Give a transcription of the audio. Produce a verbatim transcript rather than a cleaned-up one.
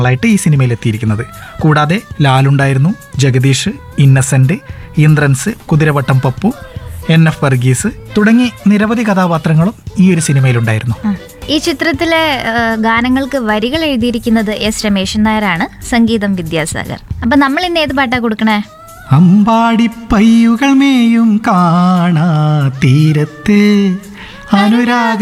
ായിട്ട് ഈ സിനിമയിൽ എത്തിയിരിക്കുന്നത്. കൂടാതെ ലാലുണ്ടായിരുന്നു, ജഗദീഷ്, ഇന്നസെന്റ്, ഇന്ദ്രൻസ്, കുതിരവട്ടം പപ്പു, എൻ എഫ് വർഗീസ് തുടങ്ങി നിരവധി കഥാപാത്രങ്ങളും ഈ ഒരു സിനിമയിലുണ്ടായിരുന്നു. ഈ ചിത്രത്തിലെ ഗാനങ്ങൾക്ക് വരികൾ എഴുതിയിരിക്കുന്നത് എസ് രമേശൻ നായരാണ്, സംഗീതം വിദ്യാസാഗർ. അപ്പൊ നമ്മൾ ഇന്ന് ഏത് പാട്ടാ കൊടുക്കണേ? അമ്പാടി പയ്യുകൾ മേയും കാണാ തീരത്ത് അനുരാഗ